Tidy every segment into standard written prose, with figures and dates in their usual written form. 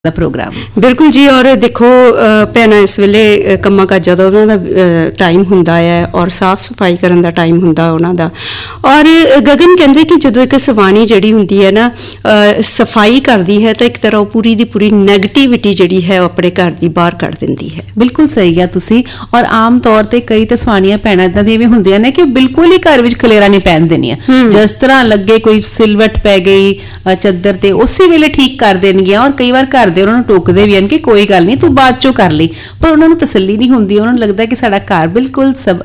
ਦਾ programme. ਬਿਲਕੁਲ ਜੀ। ਔਰ ਦੇਖੋ ਭੈਣਾਂ ਇਸ ਵੇਲੇ ਕੰਮਾਂ ਕਾਜਾਂ ਦਾ ਉਹਨਾਂ ਦਾ ਟਾਈਮ ਹੁੰਦਾ ਹੈ ਔਰ ਸਾਫ਼ ਸਫਾਈ ਕਰਨ ਦਾ ਟਾਈਮ ਹੁੰਦਾ ਉਹਨਾਂ ਦਾ। ਔਰ ਗਗਨ ਕਹਿੰਦੇ ਕਿ ਜਦੋਂ ਇੱਕ ਸਵਾਣੀ ਜਿਹੜੀ ਹੁੰਦੀ ਹੈ ਨਾ ਸਫਾਈ ਕਰਦੀ ਹੈ ਤਾਂ ਇੱਕ ਤਰ੍ਹਾਂ ਉਹ ਪੂਰੀ ਦੀ ਪੂਰੀ ਨੈਗੇਟਿਵਿਟੀ ਜਿਹੜੀ ਹੈ ਉਹ ਆਪਣੇ ਘਰ ਦੀ ਬਾਹਰ ਕੱਢ ਦਿੰਦੀ ਹੈ। ਬਿਲਕੁਲ ਸਹੀ ਆ ਤੁਸੀਂ। ਔਰ ਆਮ ਤੌਰ ਤੇ ਕਈ ਤਾਂ ਸਵਾਣੀਆਂ ਭੈਣਾਂ ਇੱਦਾਂ ਦੀਆਂ ਵੀ ਹੁੰਦੀਆਂ ਨੇ ਕਿ ਬਿਲਕੁਲ ਹੀ ਘਰ ਵਿੱਚ ਖਲੇਰਾ ਨਹੀਂ ਪੈਣ ਦੇਣੀਆਂ। ਜਿਸ ਤਰ੍ਹਾਂ ਲੱਗੇ ਕੋਈ ਸਿਲਵਟ ਪੈ ਗਈ ਚੱਦਰ ਤੇ ਉਸੇ ਵੇਲੇ ਠੀਕ ਕਰ ਦੇਣਗੀਆਂ। ਔਰ ਕਈ ਵਾਰ ਘਰ ਦੇ ਉਹਨਾਂ ਨੂੰ ਟੋਕਦੇ ਵੀ ਹਨ ਕਿ ਕੋਈ ਗੱਲ ਨਹੀਂ ਤੂੰ ਬਾਅਦ ਚੋਂ ਕਰ ਲਈ, ਪਰ ਉਹਨਾਂ ਨੂੰ ਤਸੱਲੀ ਨਹੀਂ ਹੁੰਦੀ। ਉਹਨਾਂ ਨੂੰ ਲੱਗਦਾ ਕਿ ਸਾਡਾ ਘਰ ਬਿਲਕੁਲ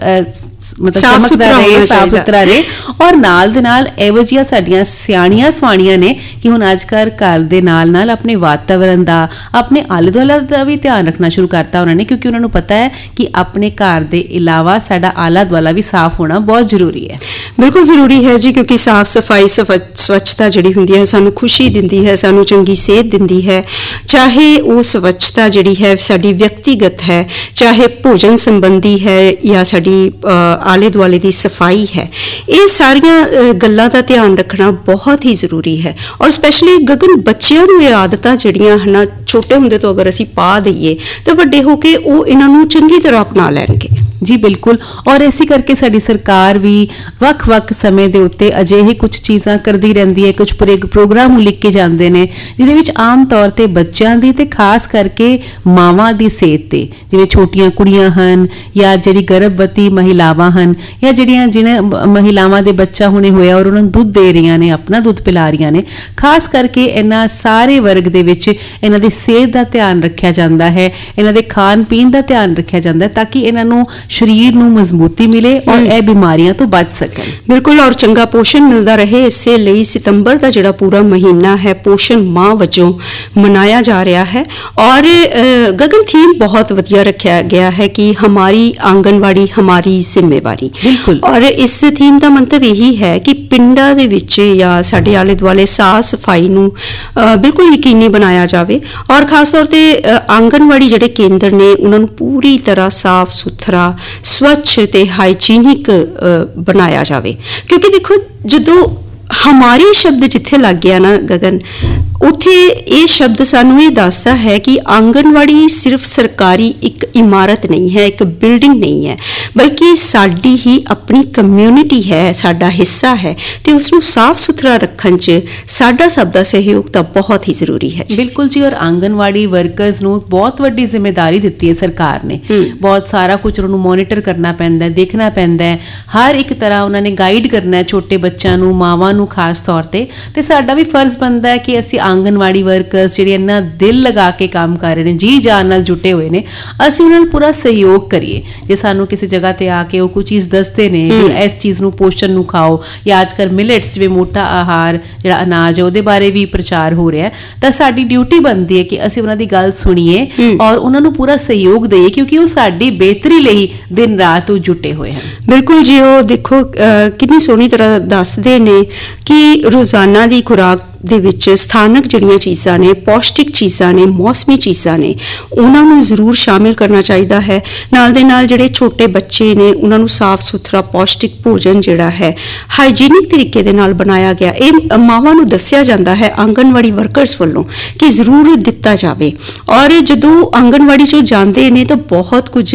ਮਤਲਬ ਚਮਕਦਾ ਰਹੇ, ਸਾਫ਼ ਸੁਥਰਾ ਰਹੇ। ਔਰ ਨਾਲ ਦੇ ਨਾਲ ਇਹੋ ਜਿਹੀਆਂ ਸਾਡੀਆਂ ਸਿਆਣੀਆਂ ਸਵਾਣੀਆਂ ਨੇ ਕਿ ਹੁਣ ਅੱਜ ਕੱਲ੍ਹ ਘਰ ਦੇ ਨਾਲ ਨਾਲ ਆਪਣੇ ਵਾਤਾਵਰਨ ਦਾ, ਆਪਣੇ ਆਲੇ ਦੁਆਲੇ ਦਾ ਵੀ ਧਿਆਨ ਰੱਖਣਾ ਸ਼ੁਰੂ ਕਰਤਾ ਉਹਨਾਂ ਨੇ, ਕਿਉਂਕਿ ਉਹਨਾਂ ਨੂੰ ਪਤਾ ਹੈ ਕਿ ਆਪਣੇ ਘਰ ਦੇ ਇਲਾਵਾ ਸਾਡਾ ਆਲਾ ਦੁਆਲਾ ਵੀ ਸਾਫ਼ ਹੋਣਾ ਬਹੁਤ ਜ਼ਰੂਰੀ ਹੈ। ਬਿਲਕੁਲ ਜ਼ਰੂਰੀ ਹੈ ਜੀ, ਕਿਉਂਕਿ ਸਾਫ਼ ਸਫਾਈ ਸਵੱਛਤਾ ਜਿਹੜੀ ਹੁੰਦੀ ਹੈ ਸਾਨੂੰ ਖੁਸ਼ੀ ਦਿੰਦੀ ਹੈ, ਸਾਨੂੰ ਚੰਗੀ ਸਿਹਤ ਦਿੰਦੀ ਹੈ। ਚਾਹੇ ਉਹ ਸਵੱਛਤਾ ਜਿਹੜੀ ਹੈ ਸਾਡੀ ਵਿਅਕਤੀਗਤ ਹੈ, ਚਾਹੇ ਭੋਜਨ ਸੰਬੰਧੀ ਹੈ ਜਾਂ ਸਾਡੀ ਆਲੇ ਦੁਆਲੇ ਦੀ ਸਫਾਈ ਹੈ, ਇਹ ਸਾਰੀਆਂ ਗੱਲਾਂ ਦਾ ਧਿਆਨ ਰੱਖਣਾ ਬਹੁਤ ਹੀ ਜ਼ਰੂਰੀ ਹੈ। ਔਰ ਸਪੈਸ਼ਲੀ ਗਗਨ ਬੱਚਿਆਂ ਨੂੰ ਇਹ ਆਦਤਾਂ ਜਿਹੜੀਆਂ ਹਨ ਛੋਟੇ ਹੁੰਦੇ ਤੋਂ ਅਗਰ ਅਸੀਂ ਪਾ ਦਈਏ ਤਾਂ ਵੱਡੇ ਹੋ ਕੇ ਉਹ ਇਹਨਾਂ ਨੂੰ ਚੰਗੀ ਤਰ੍ਹਾਂ ਅਪਣਾ ਲੈਣਗੇ। ਜੀ ਬਿਲਕੁਲ। ਔਰ ਇਸੇ ਕਰਕੇ ਸਾਡੀ ਸਰਕਾਰ ਵੀ ਵੱਖ-ਵੱਖ ਸਮੇਂ ਦੇ ਉੱਤੇ ਅਜਿਹੇ ਕੁਝ ਚੀਜ਼ਾਂ ਕਰਦੀ ਰਹਿੰਦੀ ਹੈ, ਕੁਝ ਪ੍ਰੋਗਰਾਮ ਲਿਖ ਕੇ ਜਾਂਦੇ ਨੇ ਜਿਹਦੇ ਵਿੱਚ ਆਮ ਤੌਰ ਤੇ ਬੱਚਿਆਂ ਦੀ ਤੇ ਖਾਸ ਕਰਕੇ ਮਾਵਾਂ ਦੀ ਸਿਹਤ ਤੇ, ਜਿਵੇਂ ਛੋਟੀਆਂ ਕੁੜੀਆਂ ਹਨ ਜਾਂ ਜਿਹੜੀ ਗਰਭਵਤੀ ਮਹਿਲਾਵਾਂ ਹਨ ਜਾਂ ਜਿਹੜੀਆਂ ਜਿਹਨੇ ਮਹਿਲਾਵਾਂ ਦੇ ਬੱਚਾ ਹੁਣੇ ਹੋਇਆ ਔਰ ਉਹਨਾਂ ਨੂੰ ਦੁੱਧ ਦੇ ਰਹੀਆਂ ਨੇ, ਆਪਣਾ ਦੁੱਧ ਪਿਲਾ ਰਹੀਆਂ ਨੇ, ਖਾਸ ਕਰਕੇ ਇਹਨਾਂ ਸਾਰੇ ਵਰਗ ਦੇ ਵਿੱਚ ਇਹਨਾਂ ਦੀ ਸਿਹਤ ਦਾ ਧਿਆਨ ਰੱਖਿਆ ਜਾਂਦਾ ਹੈ, ਇਹਨਾਂ ਦੇ ਖਾਣ ਪੀਣ ਦਾ ਧਿਆਨ ਰੱਖਿਆ ਜਾਂਦਾ ਤਾਂ ਕਿ ਇਹਨਾਂ ਨੂੰ ਸਰੀਰ ਨੂੰ ਮਜ਼ਬੂਤੀ ਮਿਲੇ ਔਰ ਇਹ ਬਿਮਾਰੀਆਂ ਤੋਂ ਬਚ ਸਕਣ। ਬਿਲਕੁਲ। ਔਰ ਚੰਗਾ ਪੋਸ਼ਣ ਮਿਲਦਾ ਰਹੇ, ਇਸੇ ਲਈ ਸਤੰਬਰ ਦਾ ਜਿਹੜਾ ਪੂਰਾ ਮਹੀਨਾ ਹੈ ਪੋਸ਼ਣ ਮਾਹ ਵਜੋਂ ਮਨਾਇਆ ਜਾ ਰਿਹਾ ਹੈ। ਔਰ ਗਗਨ ਥੀਮ ਬਹੁਤ ਵਧੀਆ ਰੱਖਿਆ ਗਿਆ ਹੈ ਕਿ ਹਮਾਰੀ ਆਂਗਨਵਾੜੀ ਹਮਾਰੀ ਜ਼ਿੰਮੇਵਾਰੀ। ਬਿਲਕੁਲ। ਔਰ ਇਸ ਥੀਮ ਦਾ ਮੰਤਵ ਇਹੀ ਹੈ ਕਿ ਪਿੰਡਾਂ ਦੇ ਵਿੱਚ ਜਾਂ ਸਾਡੇ ਆਲੇ ਦੁਆਲੇ ਸਾਫ਼ ਸਫਾਈ ਨੂੰ ਬਿਲਕੁਲ ਯਕੀਨੀ ਬਣਾਇਆ ਜਾਵੇ ਔਰ ਖਾਸ ਤੌਰ ਤੇ ਆਂਗਨਵਾੜੀ ਜਿਹੜੇ ਕੇਂਦਰ ਨੇ ਉਹਨਾਂ ਨੂੰ ਪੂਰੀ ਤਰ੍ਹਾਂ ਸਾਫ਼ ਸੁਥਰਾ, ਸਵੱਛ ਤੇ ਹਾਈਜੀਨਿਕ ਬਣਾਇਆ ਜਾਵੇ। ਕਿਉਂਕਿ ਦੇਖੋ ਜਦੋਂ ਹਮਾਰੀ ਸ਼ਬਦ ਜਿੱਥੇ ਲੱਗ ਗਿਆ ਨਾ ਗਗਨ, ਉੱਥੇ ਇਹ ਸ਼ਬਦ ਸਾਨੂੰ ਇਹ ਦੱਸਦਾ ਹੈ ਕਿ ਆਂਗਨਵਾੜੀ ਸਿਰਫ ਸਰਕਾਰੀ ਇੱਕ ਇਮਾਰਤ ਨਹੀਂ ਹੈ, ਇੱਕ ਬਿਲਡਿੰਗ ਨਹੀਂ ਹੈ, ਬਲਕਿ ਸਾਡੀ ਹੀ ਆਪਣੀ ਕਮਿਊਨਿਟੀ ਹੈ, ਸਾਡਾ ਹਿੱਸਾ ਹੈ ਤੇ ਉਸ ਨੂੰ ਸਾਫ਼ ਸੁਥਰਾ ਰੱਖਣ 'ਚ ਸਾਡਾ ਸਭ ਦਾ ਸਹਿਯੋਗ ਤਾਂ ਬਹੁਤ ਹੀ ਜ਼ਰੂਰੀ ਹੈ। ਬਿਲਕੁਲ ਜੀ। ਔਰ ਆਂਗਨਵਾੜੀ ਵਰਕਰਸ ਨੂੰ ਬਹੁਤ ਵੱਡੀ ਜ਼ਿੰਮੇਵਾਰੀ ਦਿੱਤੀ ਹੈ ਸਰਕਾਰ ਨੇ। ਬਹੁਤ ਸਾਰਾ ਕੁਝ ਉਹਨਾਂ ਨੂੰ ਮੋਨੀਟਰ ਕਰਨਾ ਪੈਂਦਾ, ਦੇਖਣਾ ਪੈਂਦਾ ਹੈ, ਹਰ ਇੱਕ ਤਰ੍ਹਾਂ ਉਹਨਾਂ ਨੇ ਗਾਈਡ ਕਰਨਾ ਹੈ ਛੋਟੇ ਬੱਚਿਆਂ ਨੂੰ, ਮਾਵਾਂ ਨੂੰ ਖਾਸ ਤੌਰ ਤੇ ਸਾਡਾ ਵੀ ਫਰਜ਼ ਬਣਦਾ ਹੈ ਕਿ ਅਸੀਂ ਆਂਗਨਵਾੜੀ ਵਰਕਰਸ ਜਿਹੜੇ ਇੰਨਾ ਦਿਲ ਲਗਾ ਕੇ ਕੰਮ ਕਰ ਰਹੇ ਨੇ, ਜੀ ਜਾਨ ਨਾਲ ਜੁਟੇ ਹੋਏ ਨੇ, ਅਸੀਂ ਉਹਨਾਂ ਨੂੰ ਪੂਰਾ ਸਹਿਯੋਗ ਕਰੀਏ। ਜੇ ਸਾਨੂੰ ਕਿਸੇ ਜਗ੍ਹਾ ਤੇ ਆ ਕੇ ਉਹ ਕੋਈ ਚੀਜ਼ ਦੱਸਦੇ ਨੇ ਕਿ ਇਸ ਚੀਜ਼ ਨੂੰ ਪੋਸ਼ਣ ਨੂੰ ਖਾਓ, ਜਾਂ ਅੱਜ ਕੱਲ੍ਹ ਮਿਲਟਸ ਜਿਵੇਂ ਮੋਟਾ ਆਹਾਰ ਜਿਹੜਾ ਅਨਾਜ ਹੈ ਉਹਦੇ ਬਾਰੇ ਵੀ ਪ੍ਰਚਾਰ ਹੋ ਰਿਹਾ, ਤਾਂ ਸਾਡੀ ਡਿਊਟੀ ਬਣਦੀ ਹੈ ਕਿ ਅਸੀਂ ਉਹਨਾਂ ਦੀ ਗੱਲ ਸੁਣੀਏ ਔਰ ਉਹਨਾਂ ਨੂੰ ਪੂਰਾ ਸਹਿਯੋਗ ਦੇਈਏ, ਕਿਉਂਕਿ ਉਹ ਸਾਡੀ ਬਿਹਤਰੀ ਲਈ ਦਿਨ ਰਾਤ ਉਹ ਜੁਟੇ ਹੋਏ ਹਨ। ਬਿਲਕੁਲ ਜੀ। ਉਹ ਦੇਖੋ ਕਿੰਨੀ ਸੋਹਣੀ ਤਰ੍ਹਾਂ ਦੱਸਦੇ ਨੇ ਕਿ ਰੋਜ਼ਾਨਾ ਦੀ ਖੁਰਾਕ ਦੇ ਵਿੱਚ ਸਥਾਨਕ ਜਿਹੜੀਆਂ ਚੀਜ਼ਾਂ ਨੇ, ਪੌਸ਼ਟਿਕ ਚੀਜ਼ਾਂ ਨੇ, ਮੌਸਮੀ ਚੀਜ਼ਾਂ ਨੇ, ਉਹਨਾਂ ਨੂੰ ਜ਼ਰੂਰ ਸ਼ਾਮਿਲ ਕਰਨਾ ਚਾਹੀਦਾ ਹੈ। ਨਾਲ ਦੇ ਨਾਲ ਜਿਹੜੇ ਛੋਟੇ ਬੱਚੇ ਨੇ ਉਹਨਾਂ ਨੂੰ ਸਾਫ਼ ਸੁਥਰਾ ਪੌਸ਼ਟਿਕ ਭੋਜਨ ਜਿਹੜਾ ਹੈ ਹਾਈਜੀਨਿਕ ਤਰੀਕੇ ਦੇ ਨਾਲ ਬਣਾਇਆ ਗਿਆ, ਇਹ ਮਾਵਾਂ ਨੂੰ ਦੱਸਿਆ ਜਾਂਦਾ ਹੈ ਆਂਗਨਵਾੜੀ ਵਰਕਰਸ ਵੱਲੋਂ ਕਿ ਜ਼ਰੂਰ ਦਿੱਤਾ ਜਾਵੇ। ਔਰ ਜਦੋਂ ਆਂਗਨਵਾੜੀ 'ਚੋਂ ਜਾਂਦੇ ਨੇ ਤਾਂ ਬਹੁਤ ਕੁਝ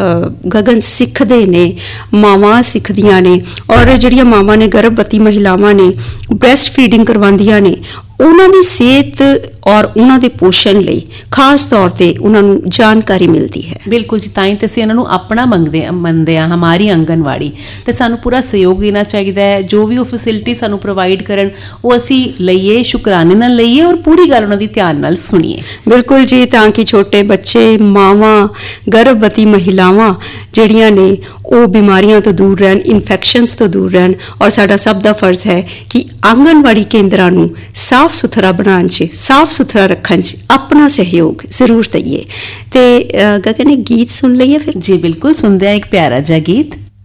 ਗਗਨ ਸਿੱਖਦੇ ਨੇ, ਮਾਵਾਂ ਸਿੱਖਦੀਆਂ ਨੇ। ਔਰ ਜਿਹੜੀਆਂ ਮਾਵਾਂ ਨੇ, ਗਰਭਵਤੀ ਮਹਿਲਾਵਾਂ ਨੇ, ਬ੍ਰੈਸਟ ਫੀਡਿੰਗ ਕਰਵਾਉਂਦੀਆਂ ਨੇ, ਉਹਨਾਂ ਦੀ ਸਿਹਤ ਔਰ ਉਹਨਾਂ ਦੇ ਪੋਸ਼ਣ ਲਈ ਖਾਸ ਤੌਰ ਤੇ ਉਹਨਾਂ ਨੂੰ ਜਾਣਕਾਰੀ ਮਿਲਦੀ ਹੈ। ਬਿਲਕੁਲ ਜੀ। ਤਾਂ ਹੀ ਤੇ ਅਸੀਂ ਇਹਨਾਂ ਨੂੰ ਆਪਣਾ ਮੰਨਦੇ ਹਾਂ ਹਮਾਰੀ ਆਂਗਨਵਾੜੀ, ਤੇ ਸਾਨੂੰ ਪੂਰਾ ਸਹਿਯੋਗ ਦੇਣਾ ਚਾਹੀਦਾ ਹੈ। ਜੋ ਵੀ ਉਹ ਫੈਸਿਲਿਟੀ ਸਾਨੂੰ ਪ੍ਰੋਵਾਈਡ ਕਰਨ ਉਹ ਅਸੀਂ ਲਈਏ, ਸ਼ੁਕਰਾਨੇ ਨਾਲ ਲਈਏ ਔਰ ਪੂਰੀ ਗੱਲ ਉਹਨਾਂ ਦੀ ਧਿਆਨ ਨਾਲ ਸੁਣੀਏ। ਬਿਲਕੁਲ ਜੀ। ਤਾਂ ਕਿ ਛੋਟੇ ਬੱਚੇ, ਮਾਵਾਂ, ਗਰਭਵਤੀ ਮਹਿਲਾਵਾਂ ਜਿਹੜੀਆਂ ਨੇ ਉਹ ਬਿਮਾਰੀਆਂ ਤੋਂ ਦੂਰ ਰਹਿਣ, ਇਨਫੈਕਸ਼ਨਸ ਤੋਂ ਦੂਰ ਰਹਿਣ। ਔਰ ਸਾਡਾ ਸਭ ਦਾ ਫਰਜ਼ ਹੈ ਕਿ ਆਂਗਨਵਾੜੀ ਕੇਂਦਰਾਂ ਨੂੰ ਸਾਫ਼ ਸੁਥਰਾ ਬਣਾਉਣ 'ਚ, ਸਾਫ਼ ਸੁਥਰਾ ਰੱਖਣ 'ਚ ਆਪਣਾ ਸਹਿਯੋਗ ਜ਼ਰੂਰ ਦਈਏ। ਤੇ ਗਗਨ ਇੱਕ ਗੀਤ ਸੁਣ ਲਈਏ ਫਿਰ? ਜੀ ਬਿਲਕੁਲ, ਸੁਣਦੇ ਹਾਂ ਇੱਕ ਪਿਆਰਾ ਜਿਹਾ ਗੀਤ।